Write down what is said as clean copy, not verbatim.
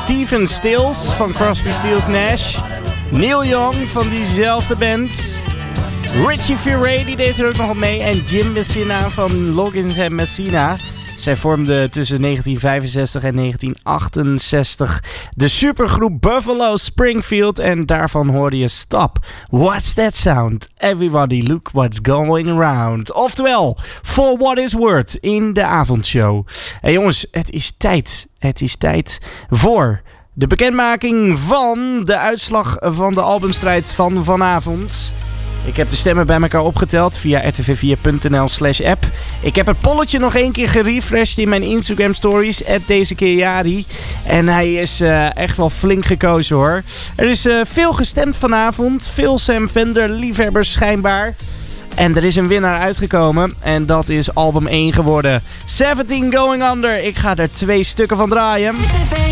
Stephen Stills van Crosby, Stills, Nash. Neil Young van diezelfde band. Richie Furay, die deed er ook nog op mee. En Jim Messina van Loggins & Messina. Zij vormden tussen 1965 en 1968 de supergroep Buffalo Springfield. En daarvan hoorde je Stop. What's that sound? Everybody look what's going around. Oftewel, For What Is Worth in de avondshow. Hey jongens, het is tijd. Het is tijd voor de bekendmaking van de uitslag van de albumstrijd van vanavond. Ik heb de stemmen bij elkaar opgeteld via rtv4.nl/app. Ik heb het polletje nog 1 keer gerefreshed in mijn Instagram stories, @DezeKeerJari. En hij is echt wel flink gekozen hoor. Er is veel gestemd vanavond. Veel Sam Fender liefhebbers schijnbaar. En er is een winnaar uitgekomen. En dat is album 1 geworden. 17 Going Under. Ik ga er 2 stukken van draaien.